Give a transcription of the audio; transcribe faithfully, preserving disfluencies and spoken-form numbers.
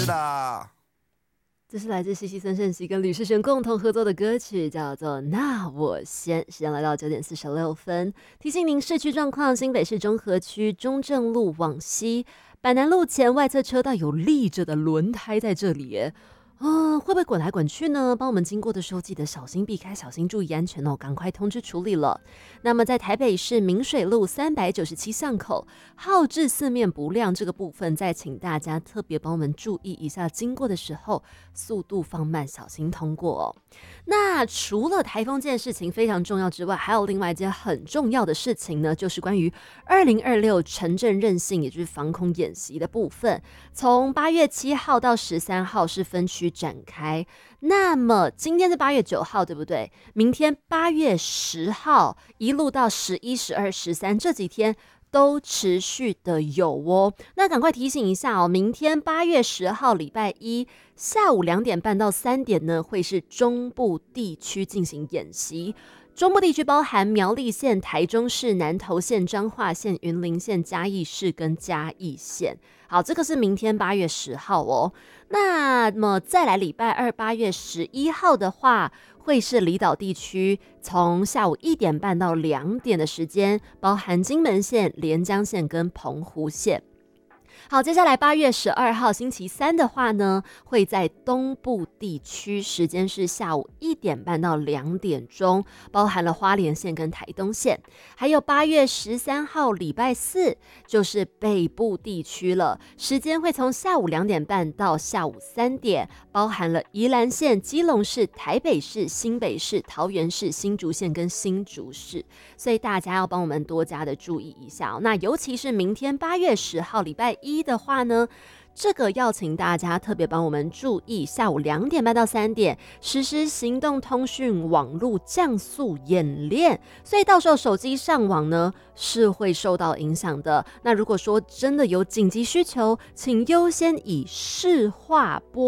吃啦。 这是来自西西孙盛熙跟吕世轩共同合作的歌曲，叫做《那我先》。时间来到九点四十六分，提醒您市区状况：新北市中和区中正路往西，板南路前外侧车道有立着的轮胎在这里耶。嗯，会不会滚来滚去呢？帮我们经过的时候记得小心避开，小心注意安全哦，赶快通知处理了。那么在台北市明水路三百九十七巷口，号志四面不亮这个部分，再请大家特别帮我们注意一下，经过的时候速度放慢，小心通过哦。那除了台风这件事情非常重要之外，还有另外一件很重要的事情呢，就是关于二零二六城镇韧性，也就是防空演习的部分。从八月七号到十三号是分区展开，那么今天是八月九号，对不对？明天八月十号一路到十一、十二、十三这几天都持续的有哦。那赶快提醒一下哦，明天八月十号礼拜一下午两点半到三点呢，会是中部地区进行演习。中部地区包含苗栗县、台中市、南投县、彰化县、云林县、嘉义市跟嘉义县。好，这个是明天八月十号哦。那么再来礼拜二八月十一号的话，会是离岛地区，从下午一点半到两点的时间，包含金门县、连江县跟澎湖县。好，接下来八月十二号星期三的话呢，会在东部地区，时间是下午一点半到两点钟，包含了花莲县跟台东县。还有八月十三号礼拜四就是北部地区了，时间会从下午两点半到下午三点，包含了宜兰县、基隆市、台北市、新北市、桃园市、新竹县跟新竹市，所以大家要帮我们多加的注意一下哦。那尤其是明天八月十号礼拜一的话呢，这个要请大家特别帮我们注意，下午两点半到三点实施行动通讯网络降速演练，所以到时候手机上网呢是会受到影响的。那如果说真的有紧急需求，请优先以市话拨